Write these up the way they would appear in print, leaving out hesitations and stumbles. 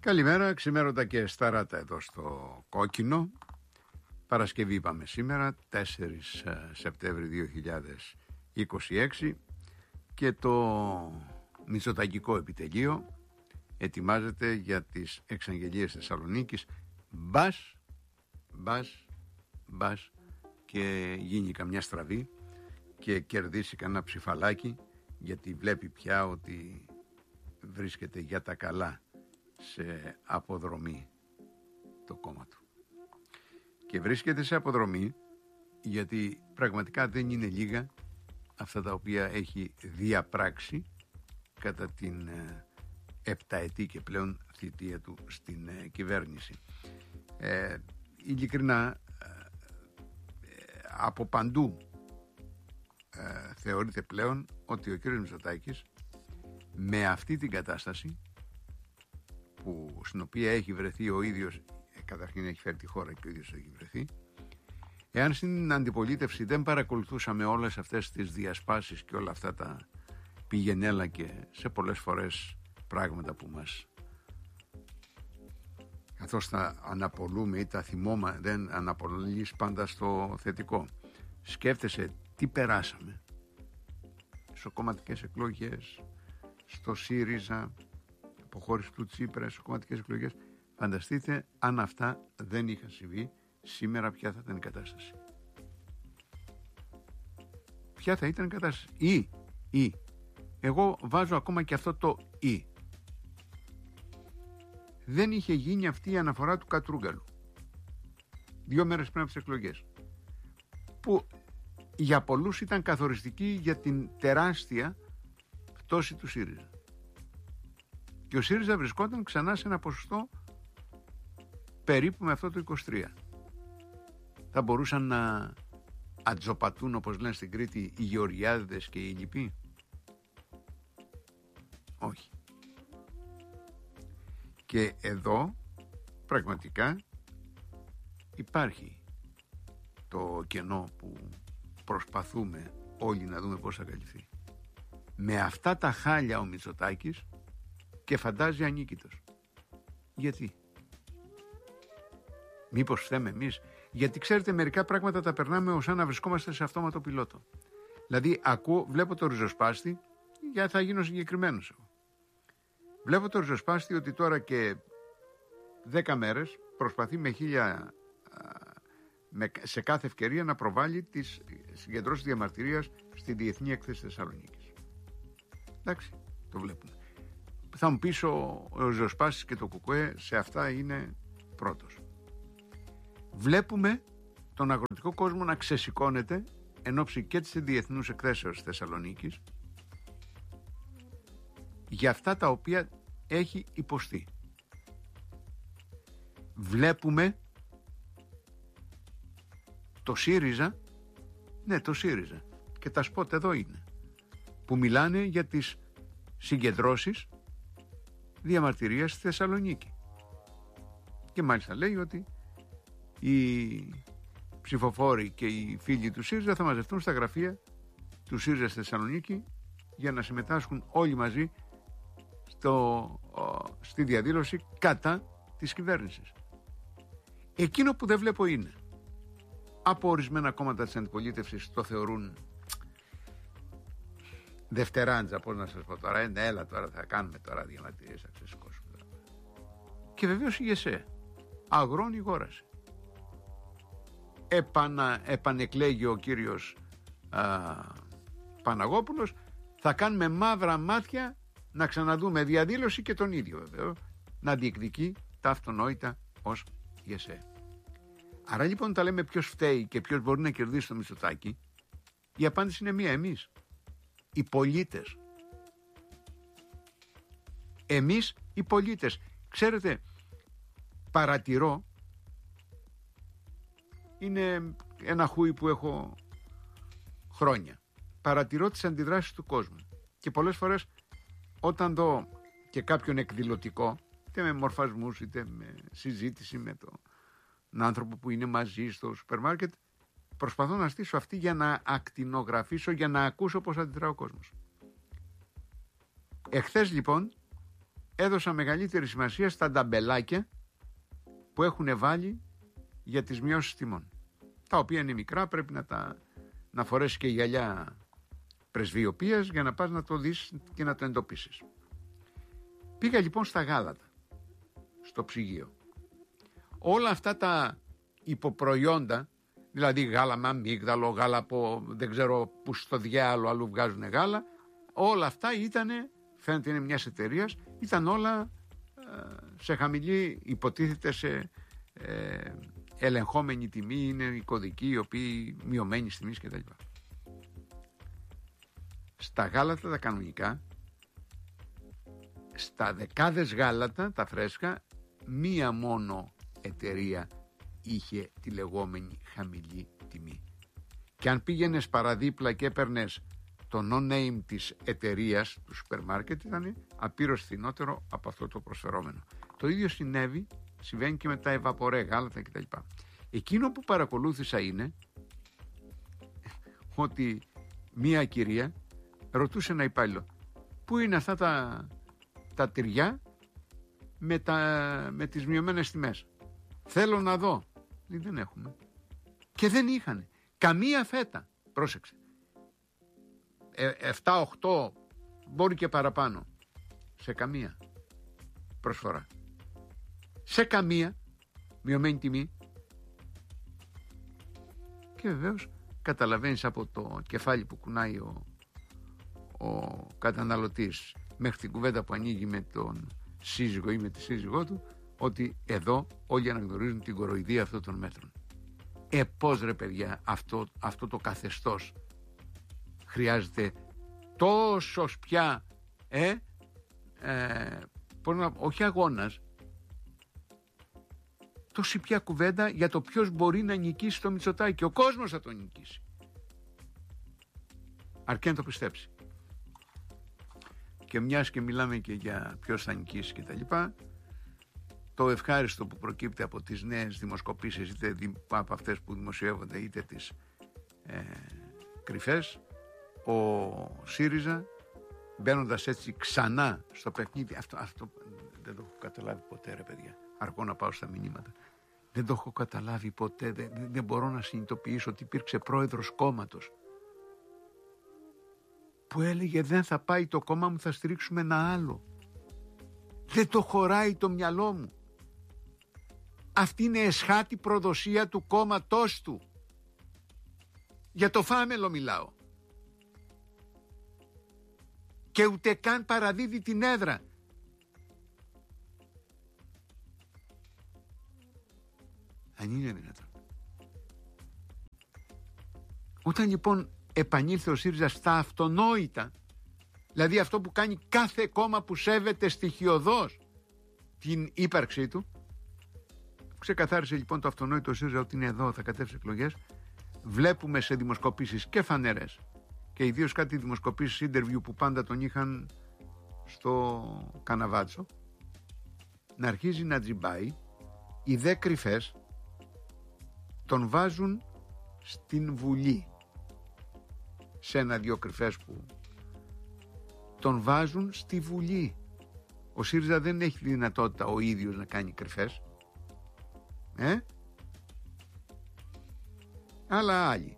Καλημέρα, ξημέρωτα και σταράτα εδώ στο Κόκκινο. Παρασκευή είπαμε σήμερα, 4 Σεπτέμβρη 2026, και το Μητσοτακικό επιτελείο ετοιμάζεται για τις εξαγγελίες Θεσσαλονίκης. Μπας και γίνει καμιά στραβή και κερδίσει κανένα ψηφαλάκι, γιατί βλέπει πια ότι βρίσκεται για τα καλά σε αποδρομή το κόμμα του. Και βρίσκεται σε αποδρομή γιατί πραγματικά δεν είναι λίγα αυτά τα οποία έχει διαπράξει κατά την επταετή και πλέον θητεία του στην κυβέρνηση. Ειλικρινά, από παντού θεωρείται πλέον ότι ο κύριος Μητσοτάκης με αυτή την κατάσταση στην οποία έχει βρεθεί ο ίδιος, καταρχήν έχει φέρει τη χώρα και ο ίδιος έχει βρεθεί, εάν στην αντιπολίτευση δεν παρακολουθούσαμε όλες αυτές τις διασπάσεις και όλα αυτά τα πηγενέλα και σε πολλές φορές πράγματα που μας, καθώς τα αναπολούμε ή τα θυμόμαστε, δεν αναπολύεις πάντα στο θετικό. Σκέφτεσαι τι περάσαμε στις κομματικές εκλογές, στο ΣΥΡΙΖΑ, αποχώρηση του Τσίπρα στις κομματικές εκλογές. Φανταστείτε αν αυτά δεν είχαν συμβεί, σήμερα ποια θα ήταν η κατάσταση. Ποια θα ήταν η κατάσταση. Ή εγώ βάζω ακόμα και αυτό το ή. Δεν είχε γίνει αυτή η αναφορά του Κατρούγκαλου 2 μέρες πριν από τις εκλογές, που για πολλούς ήταν καθοριστική για την τεράστια πτώση του ΣΥΡΙΖΑ. Και ο ΣΥΡΙΖΑ βρισκόταν ξανά σε ένα ποσοστό περίπου με αυτό το 23. Θα μπορούσαν να ατζοπατούν, όπως λένε στην Κρήτη, οι Γεωργιάδες και οι λοιποί. Όχι. Και εδώ πραγματικά υπάρχει το κενό που προσπαθούμε όλοι να δούμε πώς θα καλυφθεί. Με αυτά τα χάλια ο Μητσοτάκης και φαντάζει ανίκητος. Γιατί? Μήπως φταίμε εμείς? Γιατί ξέρετε, μερικά πράγματα τα περνάμε ως να βρισκόμαστε σε αυτόματο πιλότο. Δηλαδή βλέπω το ριζοσπάστη, για θα γίνω συγκεκριμένος εγώ. Βλέπω το ριζοσπάστη ότι τώρα και 10 μέρες προσπαθεί με 1000 σε κάθε ευκαιρία να προβάλλει τις συγκεντρώσεις διαμαρτυρίας στη Διεθνή Έκθεση Θεσσαλονίκης. Εντάξει, το βλέπουμε. Θα μου πεις ο ριζοσπάστης και το ΚΚΕ σε αυτά είναι πρώτος. Βλέπουμε τον αγροτικό κόσμο να ξεσηκώνεται εν ώψη και της Διεθνούς Εκθέσεως Θεσσαλονίκης για αυτά τα οποία έχει υποστεί. Βλέπουμε το ΣΥΡΙΖΑ, το ΣΥΡΙΖΑ, και τα σποτ εδώ είναι, που μιλάνε για τις συγκεντρώσεις διαμαρτυρίας στη Θεσσαλονίκη. Και μάλιστα λέει ότι οι ψηφοφόροι και οι φίλοι του ΣΥΡΙΖΑ θα μαζευτούν στα γραφεία του ΣΥΡΙΖΑ στη Θεσσαλονίκη για να συμμετάσχουν όλοι μαζί στη διαδήλωση κατά της κυβέρνησης. Εκείνο που δεν βλέπω είναι, από ορισμένα κόμματα της αντιπολίτευσης το θεωρούν δευτεράντζα, πώς να σας πω τώρα, έλα τώρα θα κάνουμε τώρα διαμαρτυρίες, θα ξεσηκώσουμε. Και βεβαίως η ΓΕΣΕ αγρώνει γόραση. Επανεκλέγει ο κύριος Παναγόπουλος, θα κάνουμε μαύρα μάτια να ξαναδούμε διαδήλωση, και τον ίδιο βέβαια να διεκδικεί τα αυτονόητα ως ΓΕΣΕ. Άρα λοιπόν, τα λέμε ποιος φταίει και ποιος μπορεί να κερδίσει το Μητσοτάκη, η απάντηση είναι μία: εμείς, οι πολίτες. Εμείς οι πολίτες. Ξέρετε, παρατηρώ, είναι ένα χούι που έχω χρόνια, παρατηρώ τις αντιδράσεις του κόσμου, και πολλές φορές όταν δω και κάποιον εκδηλωτικό, είτε με μορφασμούς είτε με συζήτηση με τον άνθρωπο που είναι μαζί στο σούπερ μάρκετ, προσπαθώ να στήσω αυτή για να ακτινογραφήσω, για να ακούσω πώς αντιδρά ο κόσμος. Εχθές λοιπόν έδωσα μεγαλύτερη σημασία στα νταμπελάκια που έχουν βάλει για τις μειώσεις τιμών, τα οποία είναι μικρά, πρέπει να φορέσει και γυαλιά πρεσβειοποίας για να πας να το δεις και να το εντοπίσεις. Πήγα λοιπόν στα γάλατα, στο ψυγείο. Όλα αυτά τα υποπροϊόντα, δηλαδή γάλα με αμύγδαλο, γάλα από δεν ξέρω που στο διάλογο αλλού βγάζουν γάλα, όλα αυτά ήτανε, φαίνεται είναι μιας εταιρείας, ήταν όλα σε χαμηλή, υποτίθεται σε ελεγχόμενη τιμή, είναι οι κωδικοί οι οποίοι μειωμένοι τιμής κτλ. Στα γάλατα τα κανονικά, στα δεκάδες γάλατα τα φρέσκα, μία μόνο εταιρεία είχε τη λεγόμενη χαμηλή τιμή. Και αν πήγαινες παραδίπλα και έπαιρνες το no-name της εταιρείας του σούπερ μάρκετ, ήταν απείρως φθηνότερο από αυτό το προσφερόμενο. Το ίδιο συμβαίνει και με τα ευαπορέ γάλατα κτλ. Εκείνο που παρακολούθησα είναι ότι μία κυρία ρωτούσε ένα υπάλληλο, πού είναι αυτά τα τυριά με τις μειωμένες τιμές. Θέλω να δω. Δεν έχουμε. Και δεν είχαν καμία φέτα. Πρόσεξε. 7-8 μπορεί και παραπάνω. Σε καμία προσφορά. Σε καμία μειωμένη τιμή. Και βεβαίως καταλαβαίνεις από το κεφάλι που κουνάει ο καταναλωτής μέχρι την κουβέντα που ανοίγει με τον σύζυγο ή με τη σύζυγό του, ότι εδώ όλοι αναγνωρίζουν την κοροϊδία αυτών των μέτρων. Πώς ρε παιδιά, αυτό το καθεστώς χρειάζεται τόσος πια όχι αγώνας, τόση πια κουβέντα για το ποιος μπορεί να νικήσει το Μητσοτάκη. Ο κόσμος θα το νικήσει, αρκεί να το πιστέψει. Και μιας και μιλάμε και για ποιος θα νικήσει και τα λοιπά, το ευχάριστο που προκύπτει από τις νέες δημοσκοπήσεις, είτε από αυτές που δημοσιεύονται είτε τις κρυφές, ο ΣΥΡΙΖΑ μπαίνοντας έτσι ξανά στο παιχνίδι, αυτό δεν το έχω καταλάβει ποτέ ρε παιδιά, αργώ να πάω στα μηνύματα, δεν το έχω καταλάβει ποτέ, δεν μπορώ να συνειδητοποιήσω ότι υπήρξε πρόεδρος κόμματος που έλεγε δεν θα πάει το κόμμα μου, θα στηρίξουμε ένα άλλο. Δεν το χωράει το μυαλό μου. Αυτή είναι εσχάτη προδοσία του κόμματός του. Για το Φάμελο μιλάω. Και ούτε καν παραδίδει την έδρα. Αν είναι δυνατόν. Όταν λοιπόν επανήλθε ο ΣΥΡΙΖΑ στα αυτονόητα, δηλαδή αυτό που κάνει κάθε κόμμα που σέβεται στοιχειωδώς την ύπαρξή του, ξεκαθάρισε λοιπόν το αυτονόητο ΣΥΡΙΖΑ ότι είναι εδώ, θα κατέβει εκλογές. Βλέπουμε σε δημοσκοπήσεις και φανερές και ιδίως κάτι δημοσκοπήσεις interview που πάντα τον είχαν στο καναβάτσο, να αρχίζει να τζιμπάει. Οι δε κρυφές τον βάζουν στην Βουλή, σε ένα-δυο κρυφές που τον βάζουν στη Βουλή. Ο ΣΥΡΙΖΑ δεν έχει δυνατότητα ο ίδιος να κάνει κρυφές, αλλά άλλοι.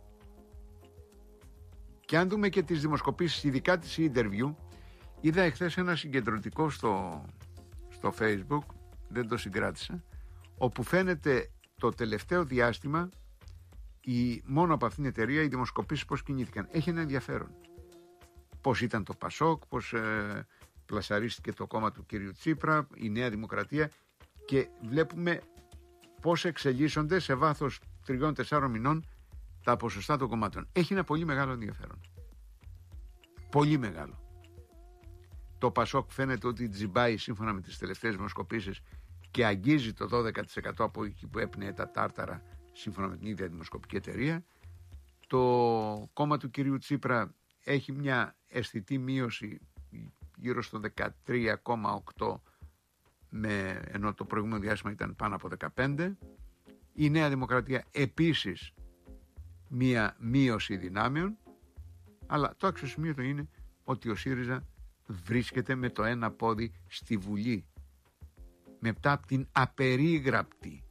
Και αν δούμε και τις δημοσκοπήσεις, ειδικά τις interview, είδα εχθές ένα συγκεντρωτικό στο Facebook, δεν το συγκράτησα, όπου φαίνεται το τελευταίο διάστημα μόνο από αυτήν την εταιρεία οι δημοσκοπήσεις πώς κινήθηκαν. Έχει ένα ενδιαφέρον. Πώς ήταν το Πασόκ, πώς πλασαρίστηκε το κόμμα του κύριου Τσίπρα, η Νέα Δημοκρατία, και βλέπουμε πώς εξελίσσονται σε βάθος 3-4 μηνών τα ποσοστά των κομμάτων. Έχει ένα πολύ μεγάλο ενδιαφέρον. Πολύ μεγάλο. Το Πασόκ φαίνεται ότι τζιμπάει σύμφωνα με τις τελευταίες δημοσκοπήσεις και αγγίζει το 12% από εκεί που έπνεε τα τάρταρα σύμφωνα με την ίδια δημοσκοπική εταιρεία. Το κόμμα του κυρίου Τσίπρα έχει μια αισθητή μείωση γύρω στο 13,8, ενώ το προηγούμενο διάστημα ήταν πάνω από 15. Η Νέα Δημοκρατία επίσης μια μείωση δυνάμεων, αλλά το αξιοσημείωτο είναι ότι ο ΣΥΡΙΖΑ βρίσκεται με το ένα πόδι στη Βουλή, μετά από την απερίγραπτη,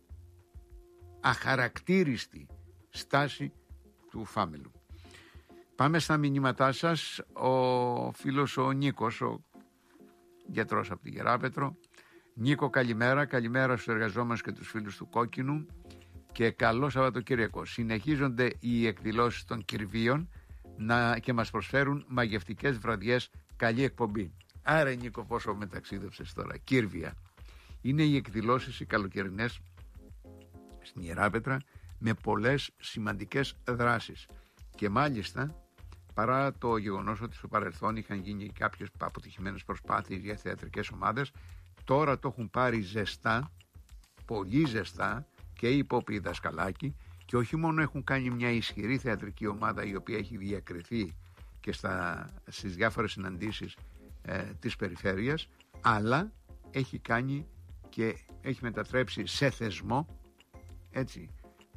αχαρακτήριστη στάση του Φάμελου. Πάμε στα μηνύματά σας. Ο φίλος ο Νίκος, ο γιατρός από τη Γεράπετρο. Νίκο, καλημέρα. Καλημέρα στους εργαζόμενους και τους φίλους του Κόκκινου και καλό Σαββατοκύριακο. Συνεχίζονται οι εκδηλώσεις των Κυρβίων και μας προσφέρουν μαγευτικές βραδιές. Καλή εκπομπή. Άρα Νίκο, πόσο μεταξίδευσες τώρα. Κύρβια είναι οι εκδηλώσεις οι καλοκαιρινές στην Ιεράπετρα, με πολλές σημαντικές δράσεις, και μάλιστα παρά το γεγονός ότι στο παρελθόν είχαν γίνει κάποιες αποτυχημένες προσπάθειες για θεατρικές ομάδες, τώρα το έχουν πάρει ζεστά, πολύ ζεστά, και οι υπόποιοι δασκαλάκοι, και όχι μόνο έχουν κάνει μια ισχυρή θεατρική ομάδα η οποία έχει διακριθεί και στις διάφορες συναντήσεις της περιφέρειας, αλλά έχει κάνει και έχει μετατρέψει σε θεσμό, έτσι,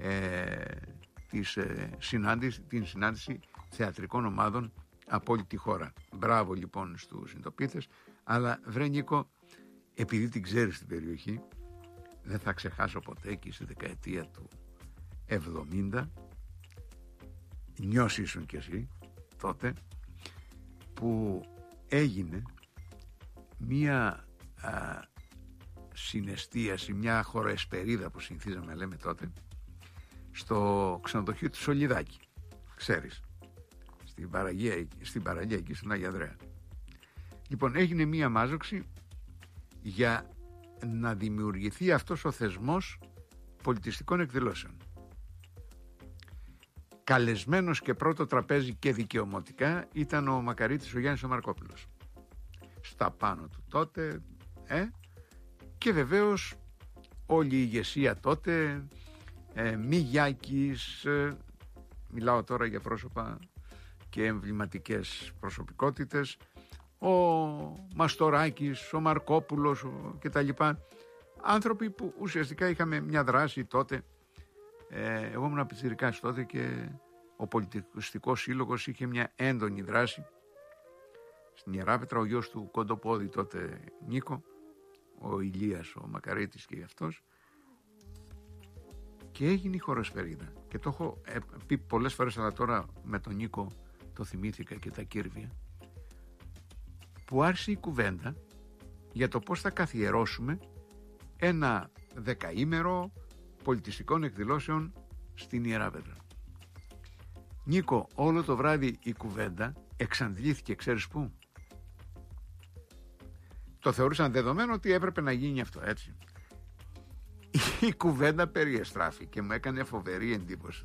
την συνάντηση θεατρικών ομάδων από όλη τη χώρα. Μπράβο λοιπόν στους συντοπίτες. Αλλά βρε Νίκο, επειδή την ξέρεις την περιοχή, δεν θα ξεχάσω ποτέ, και στη δεκαετία του 70, νιώσει ήσουν κι εσύ τότε, που έγινε μία συναισθίαση, μια χωροεσπερίδα που συνηθίζαμε να λέμε τότε, στο ξενοδοχείο του Σολιδάκη, ξέρεις, στην παραλία εκεί στον Άγιο Ανδρέα. Λοιπόν, έγινε μία μάζοξη για να δημιουργηθεί αυτός ο θεσμός πολιτιστικών εκδηλώσεων. Καλεσμένος και πρώτο τραπέζι και δικαιωματικά ήταν ο Μακαρίτης ο Γιάννης ο Μαρκόπουλος, στα πάνω του τότε, και βεβαίως όλη η ηγεσία τότε, Μιγιάκης, μιλάω τώρα για πρόσωπα και εμβληματικές προσωπικότητες, ο Μαστοράκης, ο Μαρκόπουλος και τα λοιπά, άνθρωποι που ουσιαστικά είχαμε μια δράση τότε. Εγώ ήμουν πιτσιρικάς τότε και ο πολιτιστικός σύλλογος είχε μια έντονη δράση στην Ιεράπετρα. Ο γιος του Κοντοπόδη τότε, Νίκο, ο Ηλίας ο Μακαρίτης και αυτός, και έγινε η χωροσφαιρίδα. Και το έχω πει πολλές φορές, αλλά τώρα με τον Νίκο το θυμήθηκα και τα Κύρβια, που άρχισε η κουβέντα για το πώς θα καθιερώσουμε ένα δεκαήμερο πολιτιστικών εκδηλώσεων στην Ιεράπετρα. Νίκο, όλο το βράδυ η κουβέντα εξαντλήθηκε, ξέρεις πού? Το θεωρούσαν δεδομένο ότι έπρεπε να γίνει αυτό, έτσι. Η κουβέντα περιεστράφη και μου έκανε φοβερή εντύπωση.